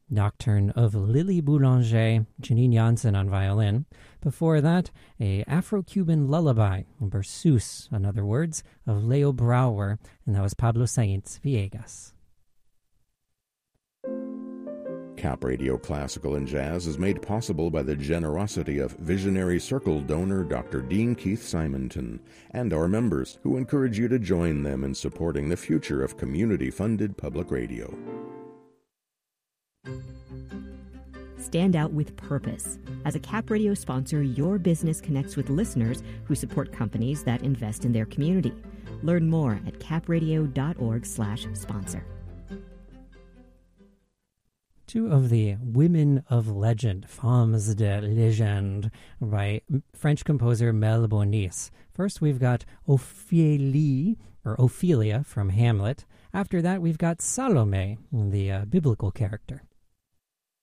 Nocturne of Lily Boulanger, Janine Janssen on violin. Before that, a Afro-Cuban lullaby, Berceuse, in other words, of Leo Brouwer, and that was Pablo Sainz Villegas. Cap Radio Classical and Jazz is made possible by the generosity of Visionary Circle donor Dr. Dean Keith Simonton and our members, who encourage you to join them in supporting the future of community-funded public radio. Stand out with purpose. As a Cap Radio sponsor, your business connects with listeners who support companies that invest in their community. Learn more at capradio.org/sponsor. Two of the women of legend, Femmes de Légende, by French composer Mel Bonis. First, we've got Ophélie, or Ophelia, from Hamlet. After that, we've got Salome, the biblical character.